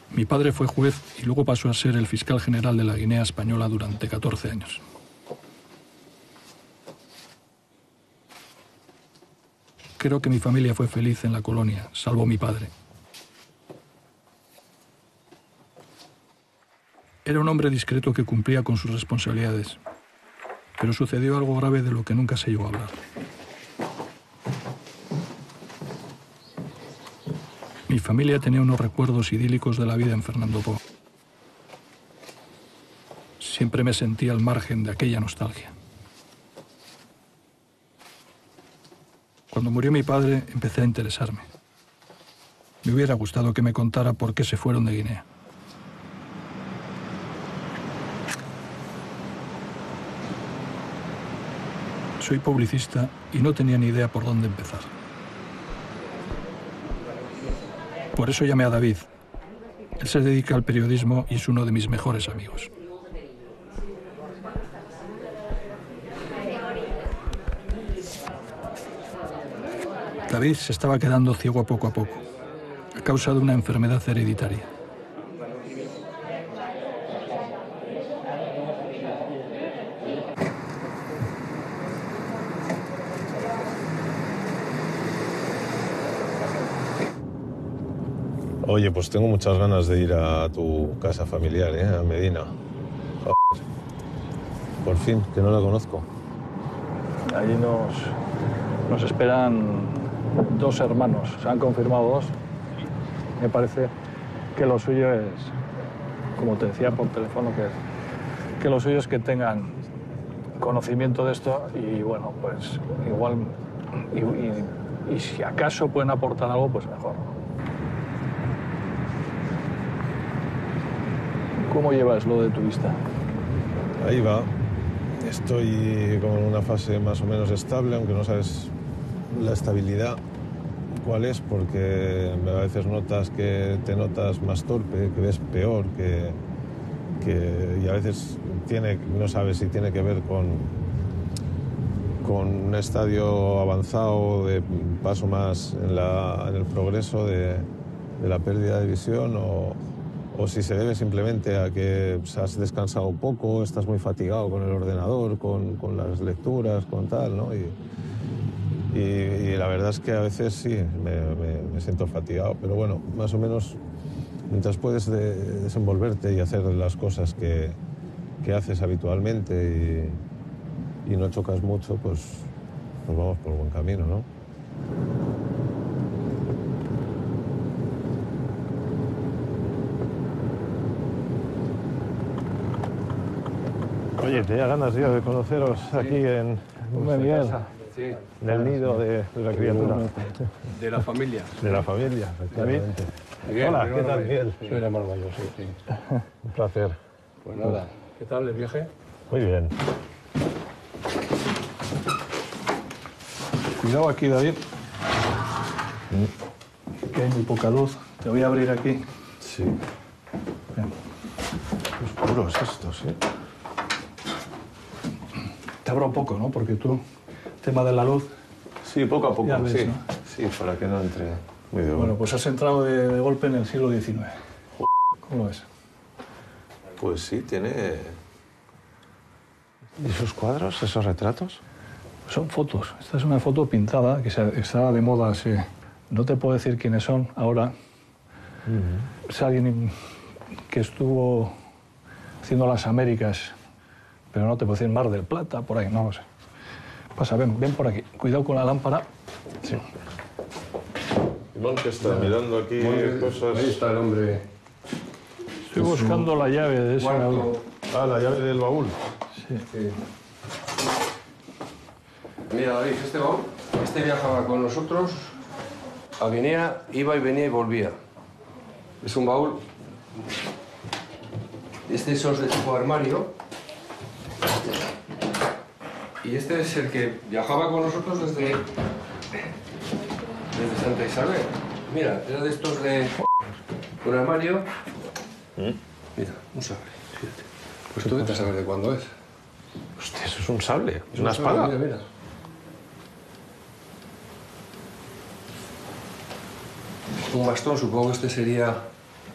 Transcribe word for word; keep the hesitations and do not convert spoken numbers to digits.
Mi padre fue juez y luego pasó a ser el fiscal general de la Guinea Española durante catorce años. Creo que mi familia fue feliz en la colonia, salvo mi padre. Era un hombre discreto que cumplía con sus responsabilidades, pero sucedió algo grave de lo que nunca se llegó a hablar. Mi familia tenía unos recuerdos idílicos de la vida en Fernando Poo. Siempre me sentía al margen de aquella nostalgia. Cuando murió mi padre, empecé a interesarme. Me hubiera gustado que me contara por qué se fueron de Guinea. Soy publicista y no tenía ni idea por dónde empezar. Por eso llamé a David. Él se dedica al periodismo y es uno de mis mejores amigos. David se estaba quedando ciego poco a poco, a causa de una enfermedad hereditaria. Oye, pues tengo muchas ganas de ir a tu casa familiar, ¿eh? A Medina. Joder. Por fin, que no la conozco. Allí nos, nos esperan dos hermanos, se han confirmado dos. Me parece que lo suyo es, como te decía por teléfono, que, que lo suyo es que tengan conocimiento de esto y, bueno, pues igual, y, y, y si acaso pueden aportar algo, pues mejor. ¿Cómo llevas lo de tu vista? Ahí va. Estoy con una fase más o menos estable, aunque no sabes la estabilidad cuál es, porque a veces notas que te notas más torpe, que ves peor, que, que, y a veces tiene, no sabes si tiene que ver con, con un estadio avanzado de paso más en, la, en el progreso de, de la pérdida de visión o, o si se debe simplemente a que has descansado poco, estás muy fatigado con el ordenador, con, con las lecturas, con tal, ¿no? Y, y, y la verdad es que a veces sí, me, me, me siento fatigado, pero bueno, más o menos mientras puedes de, desenvolverte y hacer las cosas que, que haces habitualmente y, y no chocas mucho, pues nos vamos por buen camino, ¿no? Oye, tenía ganas yo de conoceros sí. aquí en Miguel, sí. en el nido de, de la criatura. De la familia. De la familia, efectivamente. Miguel, hola, ¿qué tal, Miguel? Soy el hermano mayor, sí, sí. Un placer. Pues nada, ¿qué tal el viaje? Muy bien. Cuidado aquí, David. Mm. Que hay muy poca luz. Te voy a abrir aquí. Sí. Bien. Qué oscuro es esto, sí. Te abro un poco, ¿no? Porque tú, tema de la luz... Sí, poco a poco, ves, sí. ¿no? Sí, para que no entre muy de Bueno, pues has entrado de, de golpe en el siglo diecinueve. ¿Cómo lo ves? Pues sí, tiene... ¿Y esos cuadros, esos retratos? Son fotos. Esta es una foto pintada que se, está de moda. Se, no te puedo decir quiénes son ahora. Uh-huh. Es alguien que estuvo haciendo las Américas, pero no te puedo decir Mar del Plata, por ahí, no lo sé. Pasa, ven, ven por aquí. Cuidado con la lámpara. Sí. Simón, que está ya. mirando aquí cosas... Ahí está el hombre. Estoy buscando su... la llave de ese baúl. Ah, la llave del baúl. Sí. sí. Mira, David, este baúl, este viajaba con nosotros a Guinea, iba y venía y volvía. Es un baúl... Este es de tipo armario. Y este es el que viajaba con nosotros desde, desde Santa Isabel. Mira, era de estos de un armario. ¿Mm? Mira, un sable, fíjate. Pues tú vete a saber de cuándo es. Hostia, eso es un sable, es una un espada. Sable, mira, mira. Un bastón, supongo que este sería